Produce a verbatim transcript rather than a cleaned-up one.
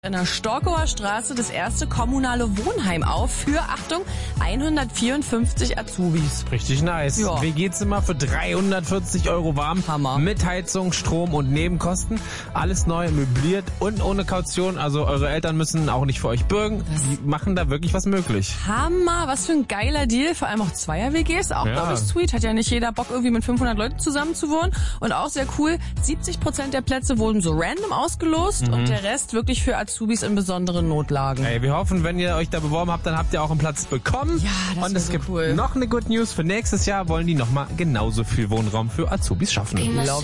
In der Storkower Straße das erste kommunale Wohnheim auf für, Achtung, hundertvierundfünfzig Azubis. Richtig nice. Ja. W G-Zimmer für dreihundertvierzig Euro warm. Hammer. Mit Heizung, Strom und Nebenkosten. Alles neu, möbliert und ohne Kaution. Also eure Eltern müssen auch nicht für euch bürgen. Die machen da wirklich was möglich. Hammer, was für ein geiler Deal. Vor allem auch Zweier-W Gs, auch Ja. glaube ich sweet. Hat ja nicht jeder Bock, irgendwie mit fünfhundert Leuten zusammen zu wohnen. Und auch sehr cool, siebzig Prozent der Plätze wurden so random ausgelost Mhm. und der Rest wirklich für Azubis in besonderen Notlagen. Ey, wir hoffen, wenn ihr euch da beworben habt, dann habt ihr auch einen Platz bekommen. Ja, das Und wär es so gibt cool. noch eine Good News. Für nächstes Jahr wollen die nochmal genauso viel Wohnraum für Azubis schaffen. Love